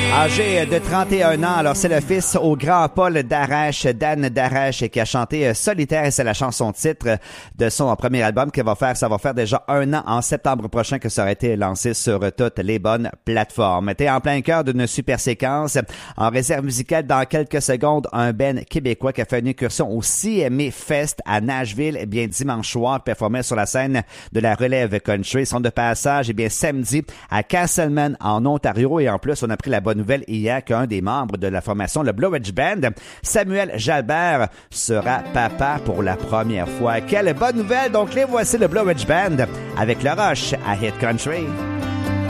Âgé de 31 ans, alors c'est le fils au grand Paul Darèche, Dan Darèche, qui a chanté Solitaire, et c'est la chanson titre de son premier album ça va faire déjà 1 an en septembre prochain que ça aurait été lancé sur toutes les bonnes plateformes. T'es en plein cœur d'une super séquence. En réserve musicale, dans quelques secondes, un band québécois qui a fait une incursion au CMA Fest à Nashville, bien dimanche soir, performait sur la scène de la relève country. Ils sont de passage, bien samedi à Castleman en Ontario, et en plus, on a pris la bonne nouvelle hier qu'un des membres de la formation, le Blowedge Band, Samuel Jalbert, sera papa pour la première fois. Quelle bonne nouvelle! Donc les voici, le Blowedge Band avec le Rush à Hit Country.